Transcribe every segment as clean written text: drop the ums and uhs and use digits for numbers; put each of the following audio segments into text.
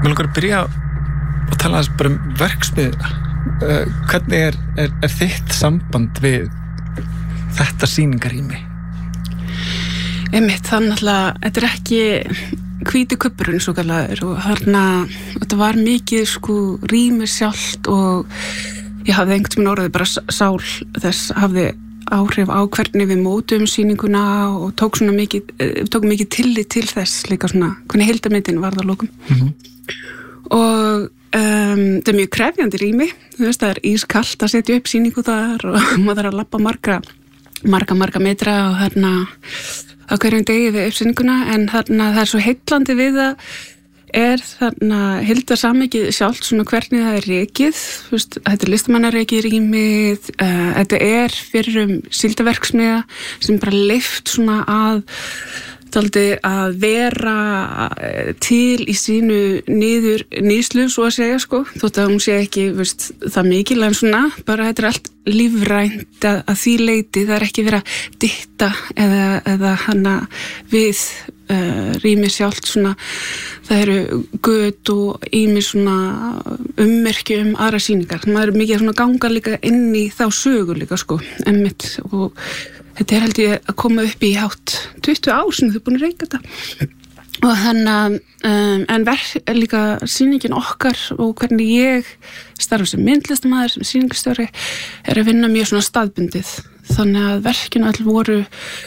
Mér langar að byrja að tala aðeins bara verksmiðina. Hvernig er þitt samband við þetta sýningarrými? Einmitt, þannig að þetta ekki hvíti kubburinn svo kallaður og þetta var mikið rými sjálft og ég hafði einhvern veginn orðið bara sál þess hafði áhrif á hvernig við mótum sýninguna og tók mikið tillit til þess líka hvernig heildarmyndin var það lokum. Og þetta mjög krefjandi rými, það er ískalt að setja upp sýningu þar og maður þarf að labba marga metra og á hverjum degi við uppsýninguna en það er svo heillandi við það heildarsamhengið sjálft hvernig það er rekið, þetta listamannarekið rýmið, þetta fyrir síldarverksmiðja sem bara leyft að vera til í sínu nýslu, svo að segja, þótt að hún sé ekki það mikil, en bara þetta allt lífrænt að því leyti, það ekki verið að dytta eða við rými sjálft það eru göt og ýmis ummerki aðra sýningar, maður mikið ganga líka inn í þá sögu líka einmitt og þetta held ég að koma upp í hátt 20 ár sem þau búin að reyka þetta og en líka sýningin okkar og hvernig ég starfa sem myndlistamaður, sem sýningarstjóri að vinna mjög staðbundið þannig að verkin all voru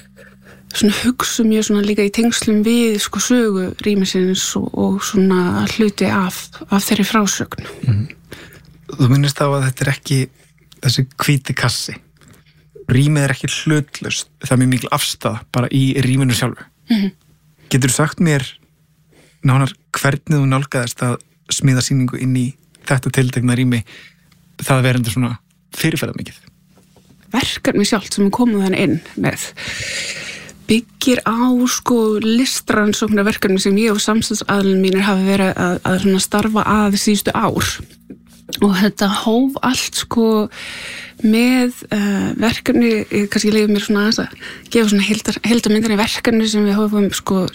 hugsa mjög líka í tengslum við sögu rýmisins og hluti af þeirri frásögn. Þú minnist á að þetta ekki þessi hvíti kassi. Rýmið ekki hlutlaust, það er mjög mikil afstaða bara í rýminu sjálfu. Getur þú sagt mér nánar hvernig þú nálgaðist að smíða sýningu inn í þetta tiltekna rými, það verandi fyrirferðarmikið? Verkefni sjálft sem við komum þannig inn með byggir á listrannsóknarverkefni sem ég og samstagsaðilin mínir hafa verið að starfa að síðustu ár og þetta hóf allt með verkefni, kannski leiði mér aðeins að gefa heildarmyndinni verkefni sem við hófum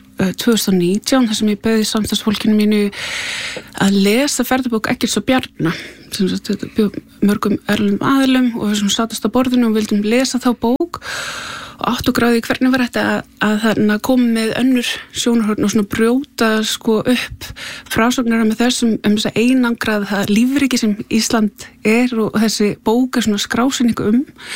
2019 þar sem ég bauði samstagsfólkinu mínu að lesa ferðabók Eggerts og Bjarna sem bjóð mörgum erlendum aðilum og við satast á borðinu og vildum lesa þá bók og áttu gráði hvernig var þetta að koma með önnur sjónarhorn og brjóta upp frásögnar með þessum þess að einangrað það lífríki sem Ísland og þessi bók skrásinningu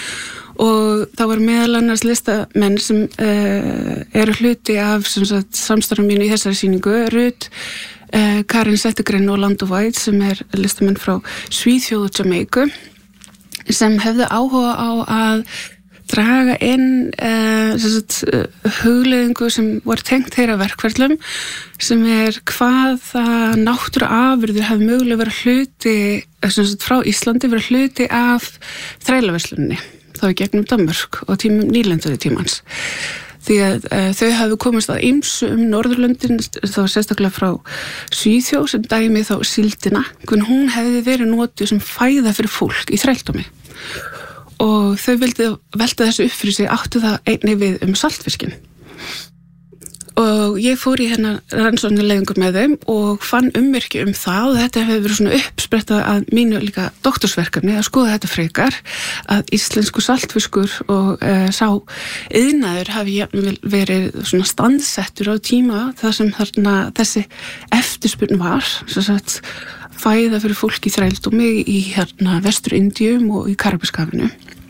og það var meðal annars listamenn sem eru hluti af samstarfum mínu í þessari sýningu, Ruth Karin Zettergren og Orlando White sem listamenn frá Svíþjóð og Jamaica sem hefðu áhuga á að draga inn hugleiðingu sem var tengt þeirra verkferlum sem hvaða náttúruafurðir hafi mögulega verið hluti frá Íslandi verið hluti af þrælaverslunni þá í gegnum Danmörk og tímum nýlenduði tímans því að þau hafi komist að ýmsu Norðurlöndin þá sérstaklega frá Svíþjóð sem dæmi þá síldina hvernig hún hefði verið notuð sem fæða fyrir fólk í þrældómi og þau vildu velta þessu upp fyrir sig áttu það einnig við saltfiskinn og ég fór í rannsóknarleiðingu með þeim og fann ummerki það og þetta hefur verið uppspretta að mínu líka doktorsverkefni að skoða þetta frekar að íslensku saltfiskur og sá iðnaður hafi verið standsettur á tíma þar sem þessi eftirspurn var fæða fyrir fólk í þrældómi í Vestur-Indíum og í Karabískahafinu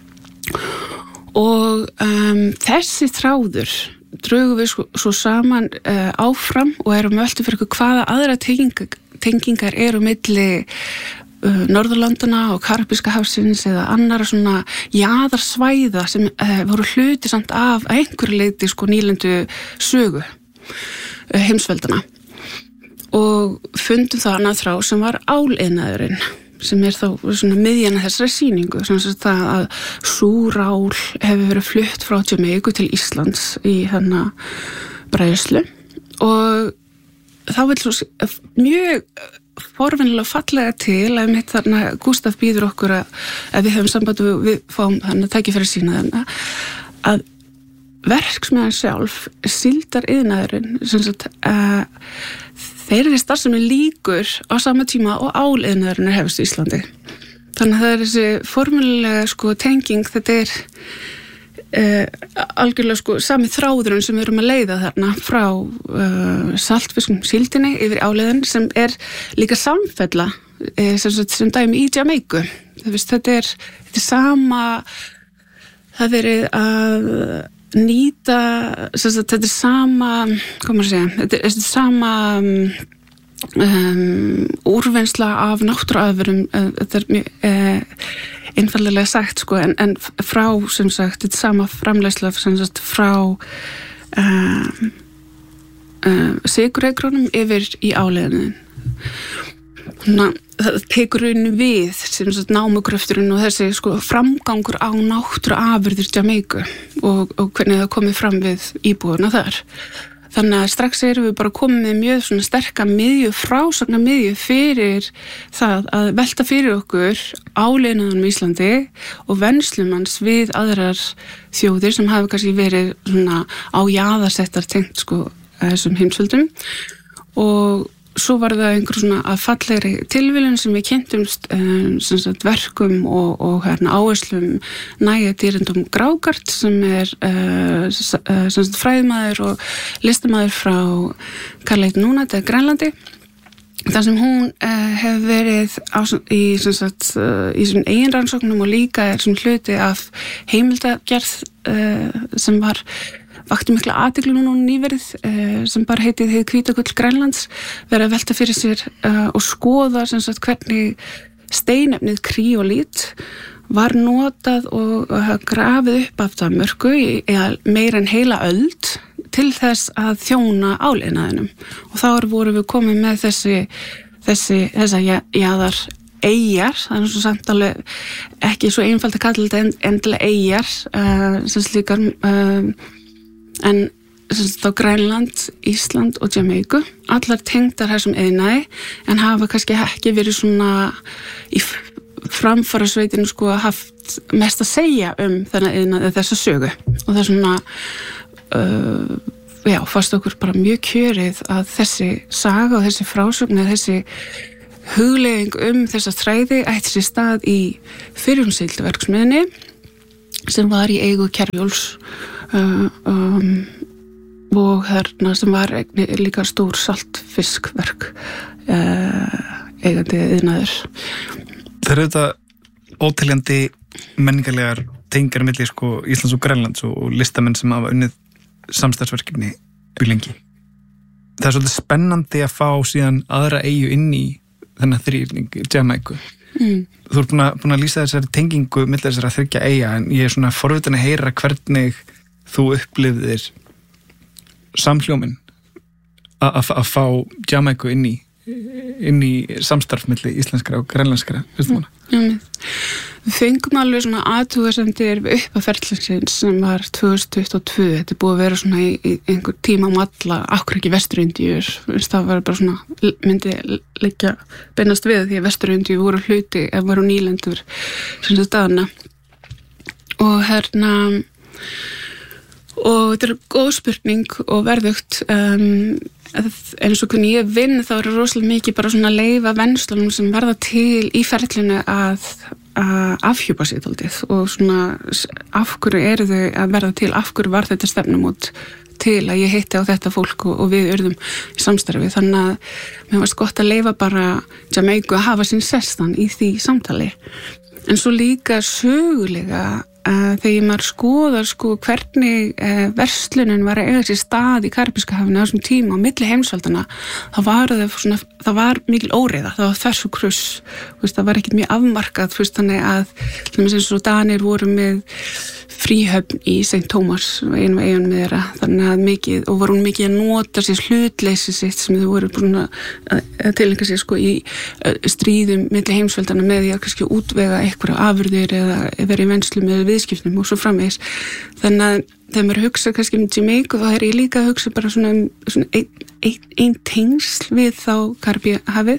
og þessi þráður drögum við svo saman áfram og erum veltu fyrir hvaða aðra tengingar eru milli Norðurlandana og Karabískahafsins eða annara jaðarsvæða sem voru hluti samt af einhverju leyti nýlendu sögu heimsveldana og fundum það annað þrá sem var áliðnaðurinn sem þá miðjan þessari sýningu sem það að súrál hefur verið flutt frá Jamaica til Íslands í bræðslu og þá vil svo mjög forvenilega fallega til að Gústaf býður okkur að við höfum samband og við fáum tækifæri sína að verksmiðjan sjálf síldariðnaðurinn þeirri starfsemi líkur á sama tíma og áliðnaðurinn hefst í Íslandi. Þannig að það þessi formulega tenging, þetta algjörlega sami þráðurinn sem við erum að leiða þarna frá saltfiskum síldinni yfir áliðin sem líka samfella sem dæmi í Jamaiku. Þetta sama, það verið að nýta, þetta sama, hvað maður segja, þetta sama úrvinnsla af náttúruafurðum, þetta mjög einfaldlega sagt en frá sem sagt þetta sama framleiðsla sem sagt frá sykureykrónum yfir í áleiðinin. Það tekur rauninu við sem sagt námugröfturinn og þessi framgangur á náttúruafurðir Jamaiku og hvernig það komið fram við íbúðuna þar. Þannig að strax erum við bara komið með mjög svona sterka miðju, frásagna miðju fyrir það að velta fyrir okkur áleiðnaðanum í Íslandi og venslumans við aðrar þjóðir sem hafa kannski verið svona á jaðarsettar tengt þessum heimsveldum. Og svo var það einhver svona að fallegri tilviljun sem við kynntumst verkum og áherslum Næja Dýrindum Grágart sem fræðimaður og listamaður frá Karleit Núnat eða Grænlandi. þar sem hún hefur verið í svona eigin rannsóknum og líka sem hluti af heimildagerð sem vakti mikla athygli núna nýverið sem bara heitið Hið hvíta gull Grænlands, verið að velta fyrir sér og skoða hvernig steinefnið kríolít var notað og grafið upp af það mörku eða meira en heila öld til þess að þjóna áliðnaðinum. Og þá vorum við komið með þessa jaðar eyjar, það svo samt alveg ekki svo einfalt að kalla þetta endilega eyjar, sem slíkar, en þá Grænland, Ísland og Jamaiku, allar tengdar þessum iðnaði, en hafa kannski ekki verið svona í framfara sveitinu haft mest að segja þennan iðnaði þessa sögu. Og það svona fannst okkur bara mjög kjörið að þessi saga og þessi frásögn eða þessi hugleiðing þessa þræði ætti sér stað í Firðhólmssíldarverksmiðjunni sem var í eigu Kjerfjóls og þarna sem var líka stór saltfiskverk eigandi iðnaður. Það eru þetta óteljandi menningarlegar tengingar milli Íslands og Grænlands og listamenn sem hafa unnið samstarfsverkefni lengi. Það svolítið spennandi að fá síðan aðra eyju inn í þennan þríhyrning Jamaiku. Þú ert búin að lýsa þessari tengingu milli þessara þriggja eyja, en ég svona forvitin að heyra hvernig þú upplifðir samhljóminn að fá Jamaiku inn í samstarf milli íslenskra og grænlenskra, veistu hana? Við fengum alveg svona athugasemdir við uppaferðlinsins sem var 2022. Þetta búið að vera svona í einhver tíma alla, akkur ekki Vestur-Indíur. Það var bara svona, myndi liggja beinast við því að Vestur-Indíur voru hluti ef voru nýlendur sem þetta staðana. Og þetta góð spurning og verðugt. Eins og hvernig ég vinn þá rosalega mikið bara svona að leyfa venslunum sem verða til í ferlinu að afhjúpa sig dálítið og svona af hverju þau að verða til, af hverju var þetta stefnumót til að ég hitti á þetta fólk og við urðum í samstarfi. Þannig að mér varst gott að leyfa bara Jamaiku að hafa sinn sestan í því samtali. En svo líka sögulega þegar maður skoðar hvernig verslunin var að eiga sér stað í Karabíska hafinu á þessum tíma á milli heimsveldana, það var mikil óreiða, það var þvers og kruss, það var ekkert mjög afmarkað, þannig að eins og Danir voru með fríhöfn í St. Thomas einu eyjunum með þeirra, þannig að mikið og voru mikið að nota sér hlutleysi sitt sem þau voru búin að tilengja sér í stríðum milli heimsveldana með því að kannski útvega einhverja afurðir eða vera í venslu með viðskiptum og svo framvegis. Þannig að þegar maður hugsa kannski Jamaiku þá ég líka að hugsa bara svona ein tengsl við þá Karabíahafið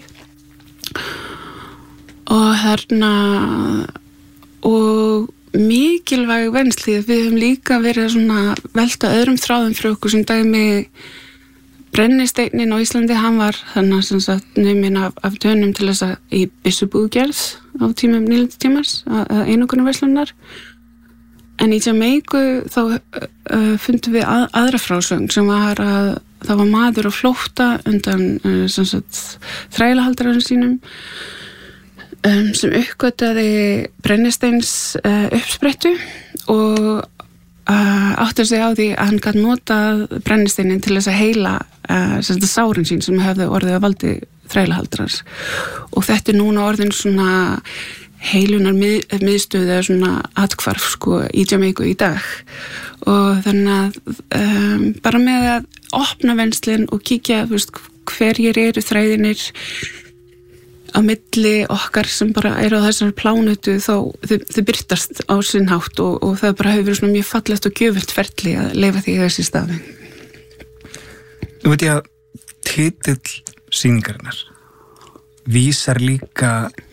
og mikilvæg venslið. Við höfum líka verið að velta öðrum þráðum fyrir okkur sem dæmi brennisteinninn á Íslandi, hann var þannig sem sagt numinn af Dönum til þess að í byssubúðgerð á tímum nýlendutímans að einokunarverslunar. En í Jamaiku þá fundum við aðra frásögn sem var að það var maður á flótta undan sem sagt þrælahaldarinn sínum sem uppgötaði brennisteins uppsprettu og átti sig á því að hann gat notað brennisteinin til þess að heila sárin sín sem hefði orðið að valdi þrælahaldarans. Og þetta núna orðin svona heilunar miðstöð eða svona athvarf sko í Jamaiku í dag. Og þannig að bara með að opna venslin og kíkja hverjir eru þræðinir á milli okkar sem bara eru á þessari plánutu þá þau birtast á sinn hátt og það bara hefur verið svona mjög fallegt og gjöfult ferli að leyfa því í þessi staði. Nú veit ég að titill sýningarinnar vísar líka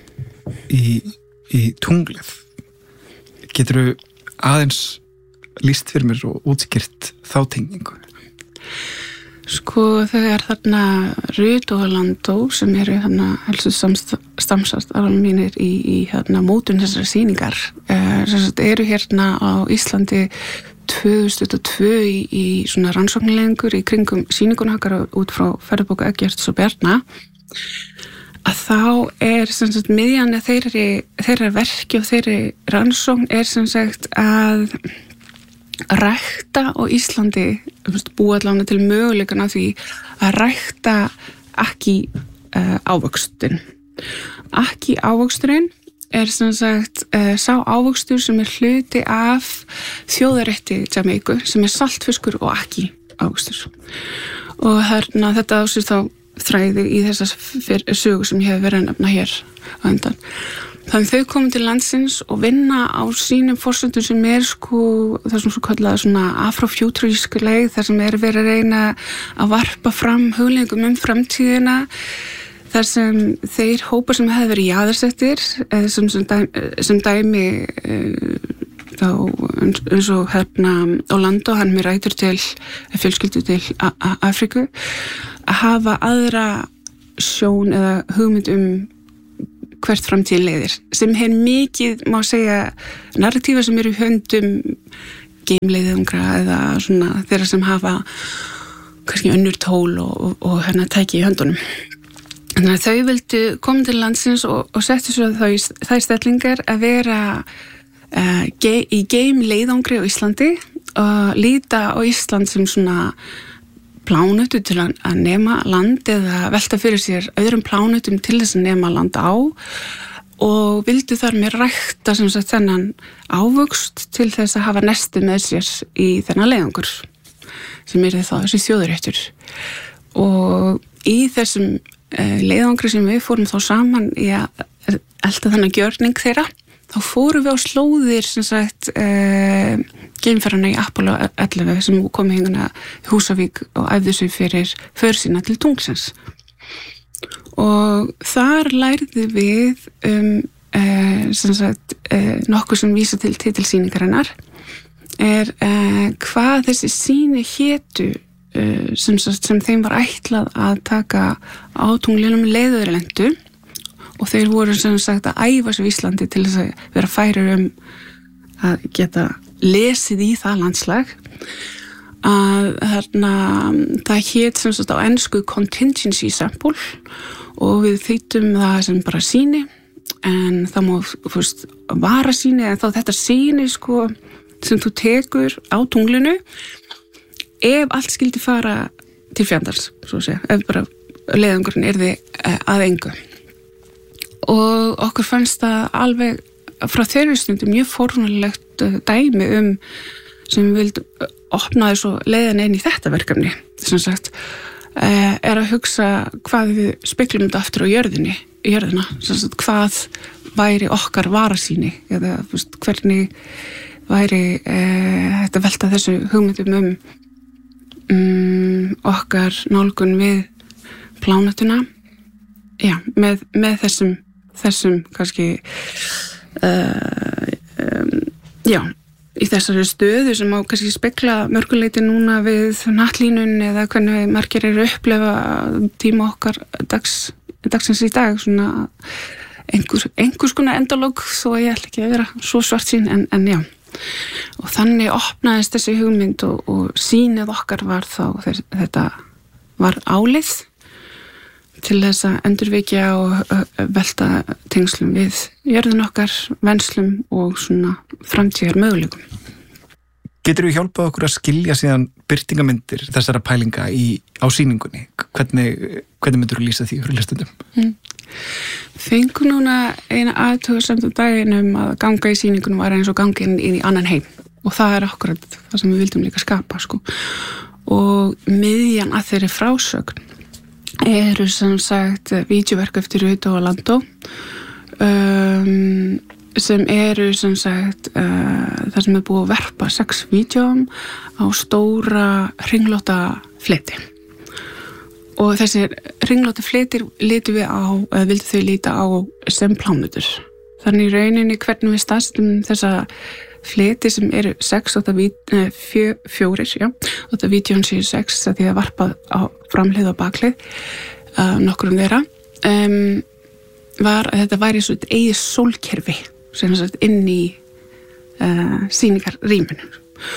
í tunglið. Geturðu aðeins lýst fyrir mér og útskýrt þá tengingu? Sko þegar þarna Rut og Landó sem eru þarna helstu stamsastarfar mínir í hérna mótun þessara sýningar eru hérna á Íslandi 2002 í svona rannsóknarleiðangur í kringum sýninguna okkar út frá ferðabók Eggerts og Bjarna að þá sem sagt miðjan þeirra verki og þeirri rannsókn sem sagt að rækta á Íslandi búa allavega til möguleikana því að rækta ekki ávöxtun. Ekki ávöxturinn sem sagt sá ávöxtur sem hluti af þjóðarétti Jamaiku sem saltfiskur og ekki ávöxtur. Og hérna þetta á sér þá þræði í þessar sögu sem ég hef verið að nefna hér á undan. Þannig þau komum til landsins og vinna á sínum forsendum sem sko það sem svo kallað svona afrofjúturísk leið þar sem verið að reyna að varpa fram hugleiðingum framtíðina þar sem þeir hópar sem hefði verið jaðarsettir sem dæmi þá eins og hérna Orlando, hann með rætur til fjölskyldu til Afríku að hafa aðra sjón eða hugmynd hvert framtíðin leiðir sem mikið má segja narratífa sem eru í höndum geimleiðangra eða svona þeirra sem hafa kannski önnur tól og hérna tæki í höndunum. Þannig að þau vildu koma til landsins og settu svo þær stellingar að vera í geimleiðangri á Íslandi og líta á Ísland sem svona plánutu til að nema land eða velta fyrir sér öðrum plánutum til þess að nema land á og vildu þar með rækta sem sagt þennan ávöxt til þess að hafa nesti með sér í þennan leiðangur sem þá þessi þjóðaréttur. Og í þessum leiðangri sem við fórum þá saman í að elta þennan gjörning þeirra þá fórum við á slóðir sem sagt geimferðana í Apollo 11 sem komu hinguna í Húsavík og æfðu sig fyrir för sína til tunglsins. Og þar lærði við sem sagt nokkuð sem vísa til titilsýningarinnar hvað þessi sýni hétu sem þeim var ætlað að taka á tunglinum leiðurlendu og þeir voru sem sagt að æfa sig í Íslandi til þess að vera færir að geta lesið í það landslag að þarna það hét sem sagt á ensku contingency sample og við þýddum það sem bara sýni en það má vara sýni en þá þetta sýni sko sem þú tekur á tunglinu ef allt skildi fara til fjandans svo að segja, ef bara leiðangurinn yrði að engu. Og okkur fannst það alveg frá þeirri stundu mjög fórnulegt dæmi sem við vildum opnaði svo leiðan inn í þetta verkefni sem sagt að hugsa hvað við speglum þetta aftur á jörðina sem sagt hvað væri okkar varasýni eða hvernig væri þetta velta þessu hugmyndum okkar nálgun við plánetuna með þessum kannski í þessari stöðu sem á kannski spekla mörguleiti núna við nattlínun eða hvernig margir eru upplefa tíma okkar dagsins í dag, svona einhvers konar endalóg, þó ég ætla ekki að vera svo svartsýn, en já. Og þannig opnaðist þessi hugmynd og sýnið okkar var þá þetta var álið til þess að endurvekja og velta tengslum við jörðin okkar, venslum og svona framtíðar möguleikum. Getur við hjálpað okkur að skilja síðan birtingamyndir þessara pælinga á sýningunni? Hvernig myndur þú lýsa því fyrir hlustendum? Fengu núna eina athugasemd daginum að ganga í sýningunum var eins og gangin inn í annan heim og það er akkurat það sem við vildum líka skapa, sko. Og miðjan að þeirri frásögn eru sem sagt vídeóverk eftir Ruth og Orlando sem eru sem sagt það sem búið að verpa 6 vídeóm á stóra hringlótta fleti og þessir hringlótta fletir litum við á, eða vildu þau líta á sem plánutur. Þannig í rauninni hvernig við staðsettum þessa fleti sem eru 6 8 vídeón séu 6 að því að varpað á framhlið og baklið nokkurum þeirra var að þetta væri svo eigið sólkerfi sem sagt inn í sýningarrýminu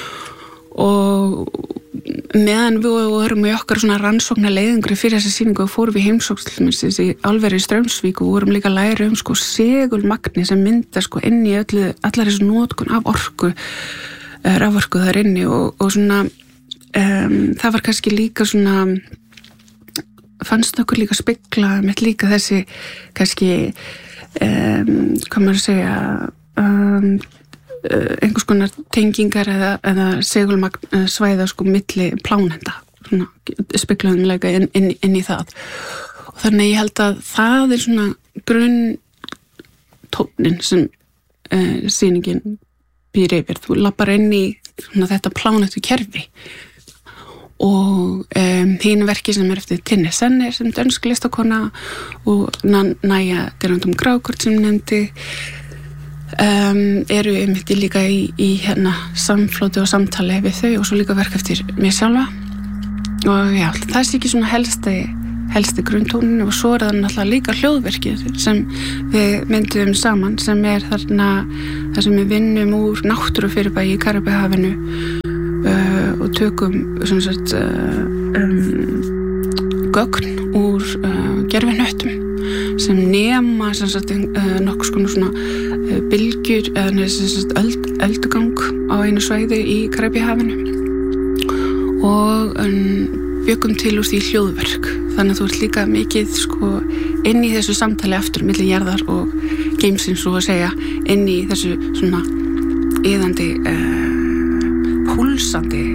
og meðan við vorum í okkar svona rannsóknar leiðingri fyrir þessa sýningu og fórum við heimsókn í álveri í Straumsvík og vorum líka að læra sko segulmagni sem myndar sko inn í allar þessu notkun af orku raforku þar inni og svona það var kannski líka svona fannst okkur líka spegla með líka þessi kannski hvað maður segja einhvers konar tengingar eða segulmagn svæða sko milli plánenda svona speglaðum leika inn í það og þannig ég held að það er svona grunntónnin sem sýningin býr yfir. Þú lappar inn í svona þetta plánetu kerfi og hín verki sem eftir Tinne Senner sem dönsk listakona og Naja Gerandum Grákort sem nefndi eru einmitt líka í hérna samflóti og samtali við þau og svo líka verk eftir mér sjálfa og já, það sé ekki svona helsti grunntónin og svo það náttúrulega líka hljóðverkið sem við myndum saman sem þarna það sem við vinnum úr náttúrufyrirbæri í Karíbahafinu og tökum sem sagt gögn úr gervihnöttum sem nema sem sagt nokkurs konar svona bylgjur eða sem sagt öldugang á einu svæði í Karíbahafinu og bjökum til úr því hljóðverk þannig að þú ert líka mikið sko inn í þessu samtali aftur milli jarðar og geimsins svo að segja inn í þessu svona iðandi púlsandi